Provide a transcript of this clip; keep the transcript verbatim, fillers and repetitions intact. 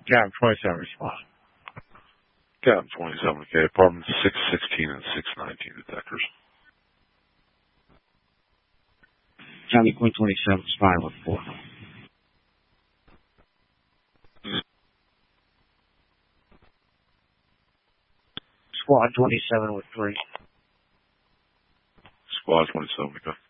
Captain twenty-seven, respond. Captain twenty-seven, okay. Apartment six sixteen and six nineteen detectors. Charlie Queen twenty-seven, respond with four. Squad twenty-seven with three. Squad twenty-seven, okay.